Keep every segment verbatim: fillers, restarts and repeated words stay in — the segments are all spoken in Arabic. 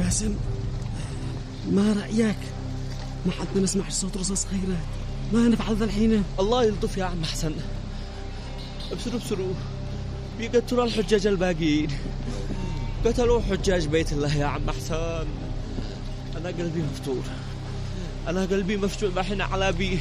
قاسم، ما رأيك؟ ما حدنا نسمع صوت رصاص خيرات، ما نفعل ذا الحين؟ الله يلطف يا عم حسن. ابصروا ابصروا، بيقتلوا الحجاج الباقيين، قتلوا حجاج بيت الله يا عم حسن. أنا قلبي مفتور، أنا قلبي مفتور بحين على أبي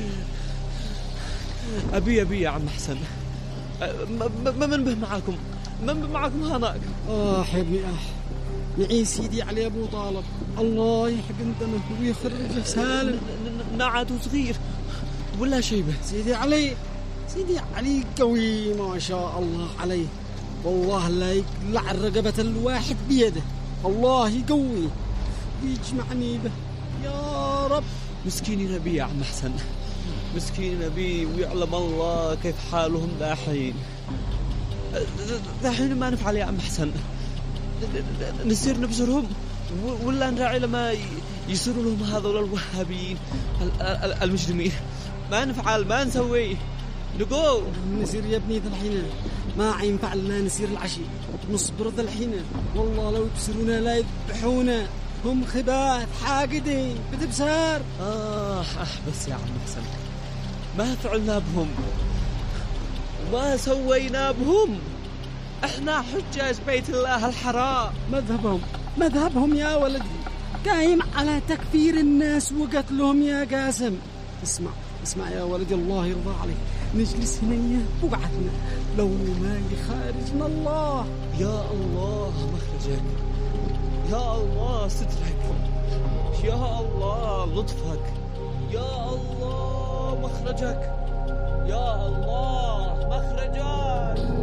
أبي أبي يا عم حسن. ما من به معاكم، من به معاكم هناك. آه حبني آه نعي سيدي علي أبو طالب، الله يحقن دمه ويخرجه سالم. نعاد صغير ولا شيبه. سيدي علي سيدي علي قوي ما شاء الله عليه، والله لا يقلع رقبة الواحد بيده، الله يقوي ويجمعني به يا رب. مسكين نبي يا عم حسن، مسكين نبي، ويعلم الله كيف حالهم داحين. داحين ما نفعل يا عم حسن، نسير نبزرهم ولا نراعي لما يصيروا لهم هذول الوهابيين المجرمين؟ ما نفعل، ما نسوي، نقول نسير يا ابني ذا الحين، ما ينفع لنا نسير العشي، نصبر ذا الحين، والله لو يبصرونا لا يذبحونا، هم خبات حاقدين بتبسار. آه, آه بس يا عم حسن، ما فعلنا بهم، ما سوينا بهم، احنا حجاج بيت الله الحرام. مذهبهم مذهبهم يا ولدي قايم على تكفير الناس وقتلهم يا قاسم. اسمع اسمع يا ولدي، الله يرضى عليك، نجلس هنا وقعدنا لو ما يخارجنا الله. يا الله مخرجك، يا الله سترك، يا الله لطفك، يا الله مخرجك، يا الله مخرجك.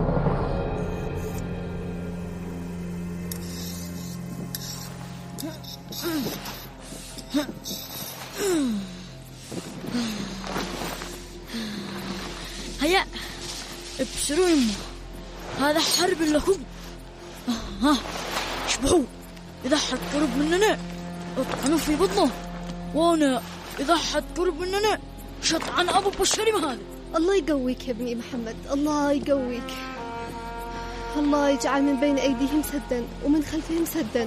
هيا ابشروا يمه، هذا حرب لكم. ها اشبعوا، إذا حد قرب مننا اطعنوا في بطنه، وانا إذا حد قرب مننا شطعن أبو بشري هذا. الله يقويك يا ابني محمد، الله يقويك، الله يجعل من بين أيديهم سدا ومن خلفهم سدا.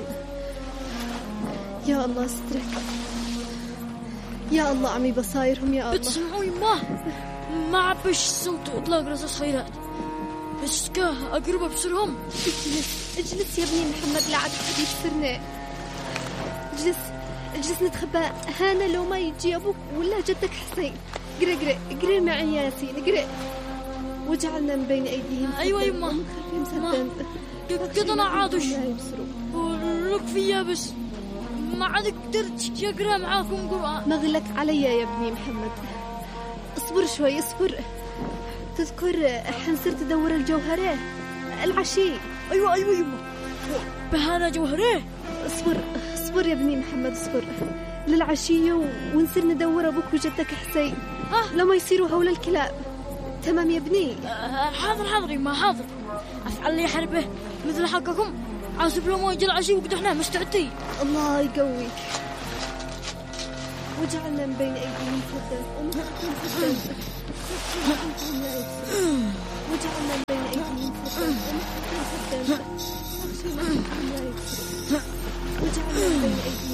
يا الله سترك، يا الله عمي بصايرهم يا الله. بتسمعوا يمه، ما عبش صوت اطلاق رصاص خيرات، بس كاه اقرب ابصرهم. اجلس اجلس يا ابني محمد، لا عاد حد يبصرنا. اجلس اجلس نتخبى هانا لو ما يجي ابوك ولا جدك حسين. اقرا اقرا اقرا معي ياسين، اقرا. وجعلنا من بين ايديهم سدا ايوه يما ومن خلفهم سدا. قدنا عادش ولك فيا، بس ما عاد قدرت يقرا معاكم قرآن. مغلك علي يا ابني محمد، اصبر شوي اصبر. تذكر حنصير تدور الجوهرة العشي؟ ايوه ايوه يما، بهانا جوهرة. اصبر اصبر يا ابني محمد اصبر للعشية ونصير ندور ابوك وجدك حسين. ها لو ما يصيروا هول الكلاب. تمام يا ابني؟ أه حاضر حاضر يما حاضر. افعل لي حربه مثل حقكم، عاسب لو ما يجي العشي وقد احنا مستعدين. الله يقويك. وجعلنا من بين ايديهم سدا ومن خلفهم سدا. وجعلنا من بين ايديهم سدا ومن خلفهم سدا. وجعلنا من بين ايديهم